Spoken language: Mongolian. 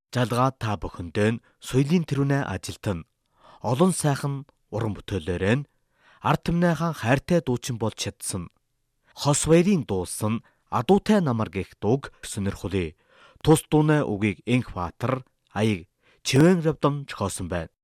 Жалгаа та бүхэндээ соёлын тэрүүнээ ажилтан олон сайхан уран бүтээлээрээ ард түмнийхэн хайртай дуучин болж чадсан. Хос баярын дуулсан адуутай намар гэх дууг сонирхолъё. Тус дууны үгийг Энх Баатар аяг Чивэн Равдан зохиосон байна.